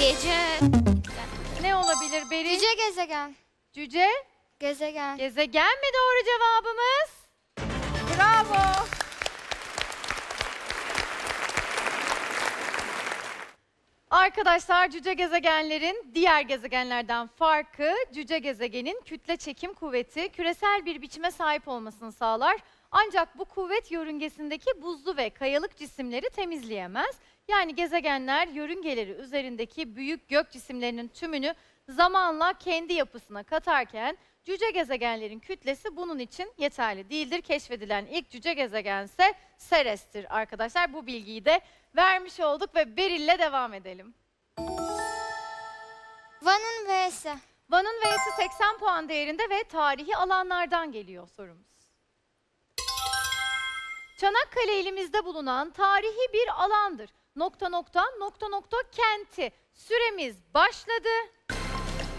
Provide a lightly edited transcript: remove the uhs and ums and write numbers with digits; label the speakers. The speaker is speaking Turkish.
Speaker 1: Gece.
Speaker 2: Ne olabilir Beril?
Speaker 1: Cüce gezegen.
Speaker 2: Cüce.
Speaker 1: Gezegen.
Speaker 2: Gezegen mi doğru cevabımız?
Speaker 3: Bravo.
Speaker 2: Arkadaşlar cüce gezegenlerin diğer gezegenlerden farkı cüce gezegenin kütle çekim kuvveti küresel bir biçime sahip olmasını sağlar. Ancak bu kuvvet yörüngesindeki buzlu ve kayalık cisimleri temizleyemez. Yani gezegenler yörüngeleri üzerindeki büyük gök cisimlerinin tümünü zamanla kendi yapısına katarken cüce gezegenlerin kütlesi bunun için yeterli değildir. Keşfedilen ilk cüce gezegense Ceres'tir arkadaşlar. Bu bilgiyi de vermiş olduk ve Beril'le devam edelim.
Speaker 1: Van'ın V'si.
Speaker 2: Van'ın V'si 80 puan değerinde ve tarihi alanlardan geliyor sorumuz. Çanakkale ilimizde bulunan tarihi bir alandır. Nokta nokta kenti. Süremiz başladı.